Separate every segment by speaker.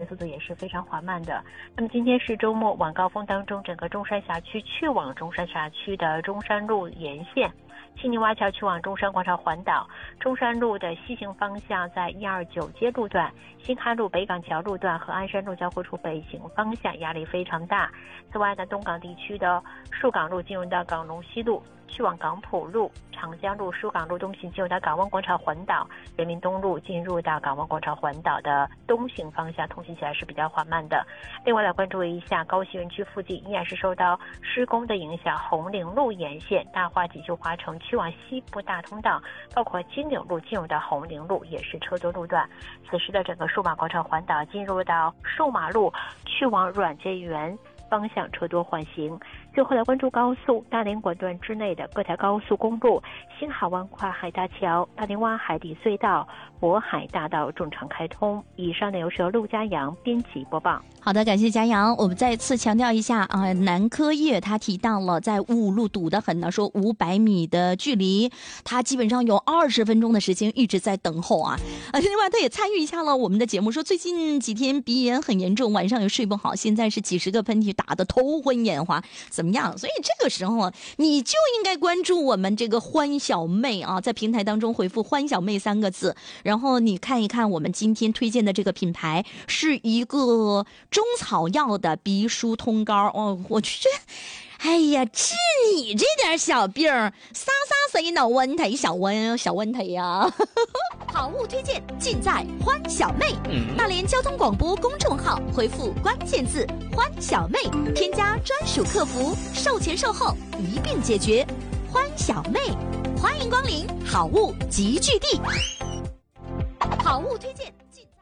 Speaker 1: 速度也是非常缓慢的。那么今天是周末，晚高峰当中，整个中山辖区去往中山辖区的中山路沿线，青泥洼桥去往中山广场环岛，中山路的西行方向在129街路段、新开路北港桥路段和鞍山路交汇处北行方向压力非常大。此外呢，东港地区的树港路进入到港龙西路，去往港浦路、长江路、疏港路东行进入到港湾广场环岛，人民东路进入到港湾广场环岛的东行方向通行起来是比较缓慢的。另外来关注一下高新园区附近依然是受到施工的影响，红岭路沿线大化锦绣华城去往西部大通道，包括金柳路进入到红岭路也是车多路段。此时的整个数码广场环岛进入到数码路去往软件园方向车多缓行。最后来关注高速大连管段之内的各条高速公路，新海湾跨海大桥、大连湾海底隧道、渤海大道正常开通。以上内容是由陆家阳编辑播报。
Speaker 2: 好的，感谢嘉阳。我们再次强调一下啊，南科业他提到了在五五路堵得很呢，说500米的距离，他基本上有20分钟的时间一直在等候啊。另外他也参与一下了我们的节目，说最近几天鼻炎很严重，晚上也睡不好，现在是几十个喷嚏打得头昏眼花，怎么样？所以这个时候啊，你就应该关注我们这个欢小妹啊，在平台当中回复欢小妹3个字，然后你看一看我们今天推荐的这个品牌是一个中草药的鼻疏通膏哦，我觉得哎呀，治你这点小病撒谁脑问题小问题呀。好物推荐尽在欢小妹。大连交通广播公众号回复关键字欢小妹，添加专属客服，售前售后一并解决。欢小妹，欢迎光临好物集聚地。好物推荐尽在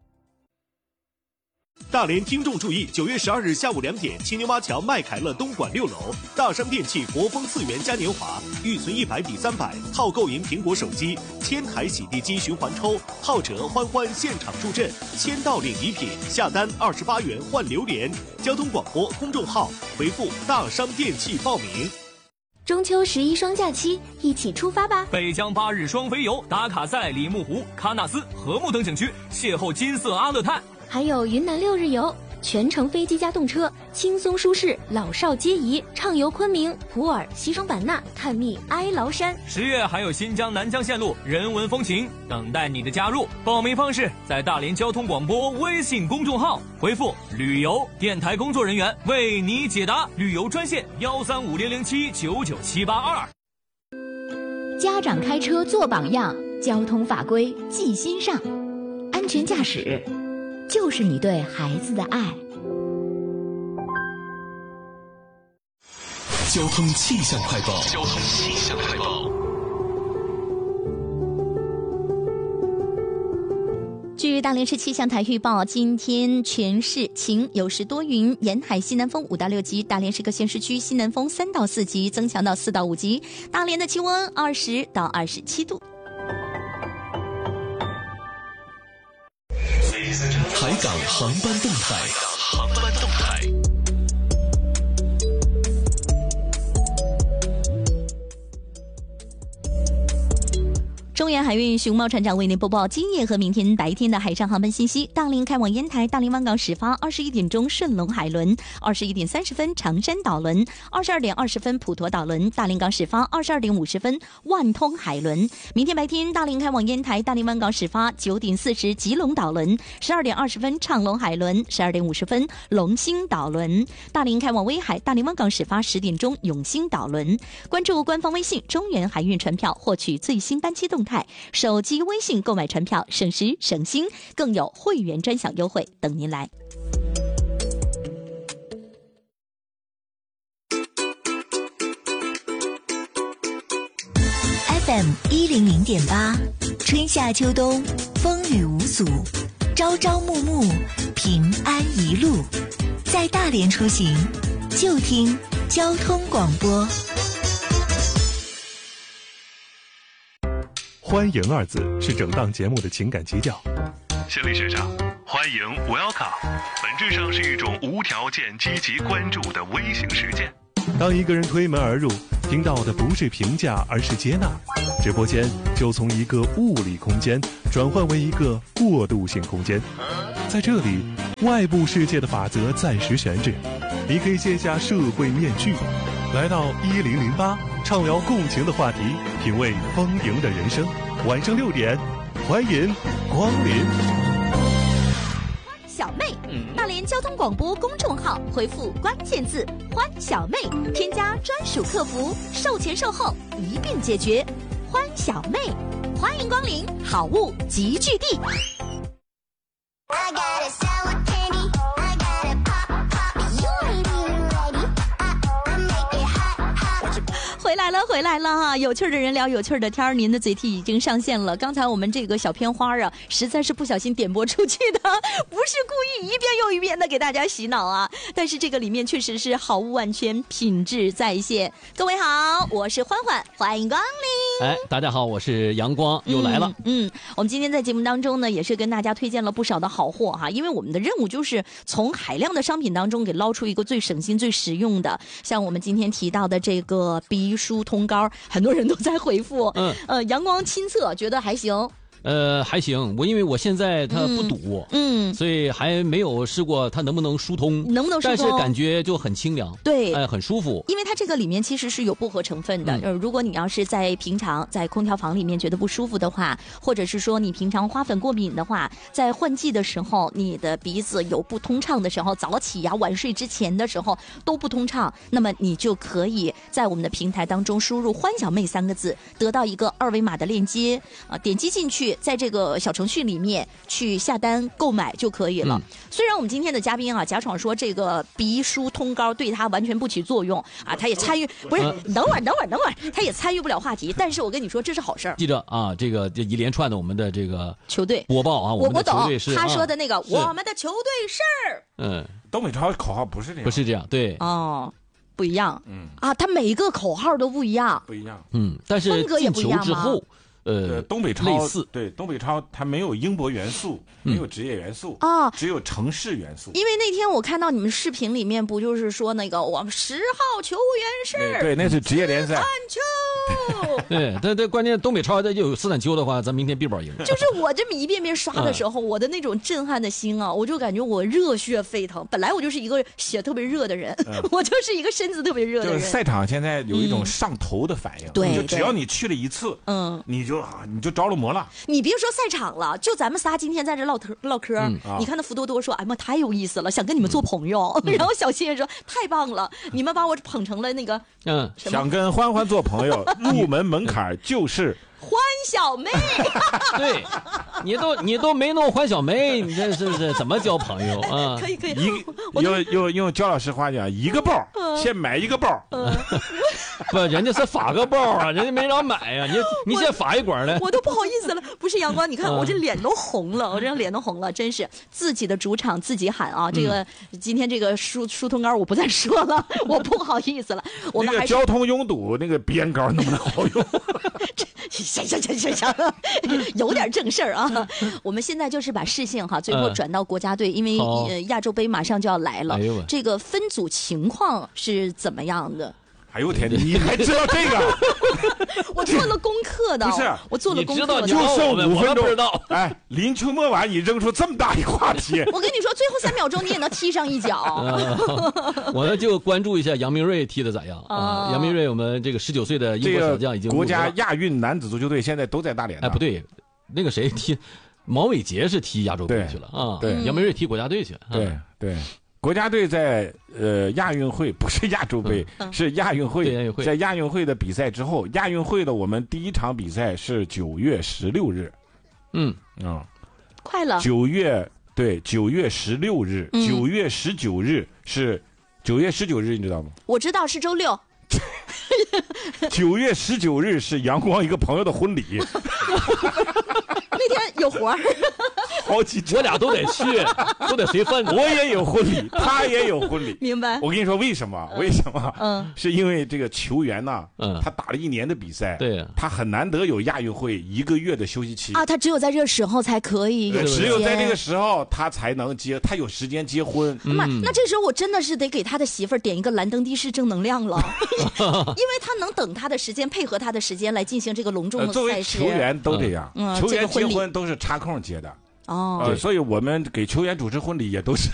Speaker 3: 大连听众注意，9月12日下午2点，青泥洼桥麦凯乐东莞6楼，大山电器国风4元嘉年华，预存100抵300，套购赢苹果手机，1000台洗地机循环抽，浩哲欢欢现场助阵，1000到领礼品，下单28元换榴莲。交通广播公众号回复大山电器报名。
Speaker 4: 中秋11双假期，一起出发吧！
Speaker 5: 北疆8日双飞游，打卡在里木湖、喀纳斯、禾木等景区，邂逅金色阿勒泰。
Speaker 4: 还有云南6日游，全程飞机加动车，轻松舒适，老少皆宜，畅游昆明、普洱、西双版纳，探秘哀牢山。
Speaker 5: 10月还有新疆南疆线路人文风情，等待你的加入。报名方式在大连交通广播微信公众号回复旅游，电台工作人员为你解答。旅游专线13500799782。
Speaker 6: 家长开车做榜样，交通法规记心上，安全驾驶就是你对孩子的爱。
Speaker 7: 交通气象快报。
Speaker 2: 据大连市气象台预报，今天全市晴，有时多云，沿海西南风5到6级，大连市各县市区西南风3到4级，增强到4到5级。大连的气温20到27度。
Speaker 7: 海港航班动态。
Speaker 2: 中远海运熊猫船长为您播报今夜和明天白天的海上航班信息。大连开往烟台大连湾港始发21点钟顺龙海轮，21点30分长山岛轮，22点20分普陀岛轮，大连港始发22点50分万通海轮。明天白天大连开往烟台大连湾港始发9点40吉隆岛轮，12点20分畅龙海轮，12点50分龙兴岛轮。大连开往威海大连湾港始发10点钟永兴岛轮。关注官方微信中远海运船票，获取最新班期动态，手机微信购买船票省时省心，更有会员专享优惠等您来。
Speaker 8: FM 100.8，春夏秋冬风雨无阻，朝朝暮暮平安一路。在大连出行，就听交通广播。
Speaker 9: 欢迎2字是整档节目的情感基调。
Speaker 10: 心理学上，欢迎 welcome 本质上是一种无条件积极关注的微型实践。
Speaker 9: 当一个人推门而入， 听到的不是评价，而是接纳。直播间就从一个物理空间转换为一个过渡性空间，在这里，外部世界的法则暂时悬置，你可以卸下社会面具，来到1008，畅聊共情的话题，品味丰盈的人生。晚上6点，欢迎光临。
Speaker 2: 小妹，大连交通广播公众号回复关键字“欢小妹”，添加专属客服，售前售后一并解决。欢小妹，欢迎光临，好物集聚地。回来了哈！有趣的人聊有趣的天儿，您的嘴替已经上线了。刚才我们这个小片花啊，实在是不小心点播出去的，不是故意一遍又一遍的给大家洗脑啊。但是这个里面确实是好物万全，品质在线。各位好，我是欢欢，欢迎光临。
Speaker 11: 哎，大家好，我是阳光，又来了。
Speaker 2: 我们今天在节目当中呢，也是跟大家推荐了不少的好货哈，因为我们的任务就是从海量的商品当中给捞出一个最省心、最实用的。像我们今天提到的这个鼻舒通膏，很多人都在回复。阳光亲测觉得还行。
Speaker 11: 还行，因为我现在它不堵，所以还没有试过它能不能疏通，但是感觉就很清凉，
Speaker 2: 对，
Speaker 11: 很舒服。
Speaker 2: 因为它这个里面其实是有薄荷成分的，如果你要是在平常在空调房里面觉得不舒服的话，或者是说你平常花粉过敏的话，在换季的时候，你的鼻子有不通畅的时候，早起呀、晚睡之前的时候都不通畅，那么你就可以在我们的平台当中输入“欢小妹”3个字，得到一个2维码的链接，点击进去。在这个小程序里面去下单购买就可以了。虽然我们今天的嘉宾啊，贾闯说这个鼻舒通膏对他完全不起作用啊，他也参与不是，等会儿，他也参与不了话题。但是我跟你说，这是好事儿。
Speaker 11: 记着啊，这一连串的我们的这个
Speaker 2: 球队
Speaker 11: 播报啊，我们的球队是
Speaker 2: 他说的那个我们的球队是
Speaker 12: 东北超口号不是这样，
Speaker 11: 不是这样，对
Speaker 2: 哦。不一样，他每一个口号都不一样，
Speaker 11: 但是
Speaker 2: 风格也不一样
Speaker 11: 进球之后。
Speaker 12: 东北超
Speaker 11: 类似，
Speaker 12: 对东北超它没有英博元素，没有职业元素啊，只有城市元素。
Speaker 2: 因为那天我看到你们视频里面不就是说那个我们10号球员是，
Speaker 12: 对，那是职业联赛。
Speaker 11: 对，但关键东北超再就有斯坦丘的话，咱明天必保赢。
Speaker 2: 就是我这么一遍遍刷的时候，我的那种震撼的心啊，我就感觉我热血沸腾。本来我就是一个血特别热的人，我就是一个身子特别热的人。
Speaker 12: 就是赛场现在有一种上头的反应，
Speaker 2: 对，
Speaker 12: 就只要你去了一次，你就着了魔了。
Speaker 2: 你别说赛场了，就咱们仨今天在这唠嗑，你看那福多多说，哎妈太有意思了，想跟你们做朋友。然后小谢说太棒了，你们把我捧成了那个
Speaker 12: 想跟欢欢做朋友，入门门槛就是
Speaker 2: 欢小妹。
Speaker 11: 对，你都没弄欢小妹，你这是怎么交朋友啊？
Speaker 2: 可以，
Speaker 12: 用焦老师话讲，一个包先买一个包。
Speaker 11: 不，人家是发个包啊，人家没让买呀，你先发一管来。
Speaker 2: 我都不好意思了。不是阳光，你看我这脸都红了，我这脸都红了，真是自己的主场自己喊啊！这个今天这个疏通膏我不再说了，我不好意思了。我们
Speaker 12: 那个交通拥堵那个边膏能不能好用？
Speaker 2: 行，有点正事儿啊！我们现在就是把视线哈，最后转到国家队，因为亚洲杯马上就要来了，这个分组情况是怎么样的？
Speaker 12: 哎呦天哪，你还知道这个？
Speaker 2: 我做了功课的，
Speaker 12: 不是
Speaker 2: 我做了功课的，
Speaker 12: 就剩5分钟，
Speaker 11: 不知道。
Speaker 12: 哎，临秋末晚你扔出这么大一个话题，
Speaker 2: 我跟你说，最后3秒钟你也能踢上一脚。
Speaker 11: 我呢就关注一下杨明瑞踢的咋样啊？杨明瑞，我们这个19岁的英国小将已经
Speaker 12: 国家亚运男子足球队现在都在大连。
Speaker 11: 哎，不对，那个谁踢，毛伟杰是踢亚洲杯去了啊？
Speaker 12: 对，
Speaker 11: 杨明瑞踢国家队去了。
Speaker 12: 对。国家队在亚运会不是亚洲杯，是亚运会。在亚运会的比赛之后，亚运会的我们第一场比赛是9月16日。
Speaker 2: 快了。
Speaker 12: 9月16日，9月19日是9月19日，你知道吗？
Speaker 2: 我知道是周六。
Speaker 12: 9月19日是阳光一个朋友的婚礼。
Speaker 2: 那天有活儿，
Speaker 12: 好几场，
Speaker 11: 我俩都得去，都得随份子。
Speaker 12: 我也有婚礼，他也有婚礼。
Speaker 2: 明白。
Speaker 12: 我跟你说为什么？为什么？是因为这个球员呢，他打了1年的比赛，
Speaker 11: 对，
Speaker 12: 他很难得有亚运会1个月的休息期
Speaker 2: 啊，他只有在这时候才可以有时间，
Speaker 12: 只有在这个时候他才能他有时间结婚。
Speaker 2: 那这时候我真的是得给他的媳妇儿点一个蓝登的式正能量了，因为他能等他的时间，配合他的时间来进行这个隆重的赛事。
Speaker 12: 作为球员都这样，球员结婚都是插空结的。
Speaker 2: 哦，
Speaker 12: 所以我们给球员主持婚礼也都是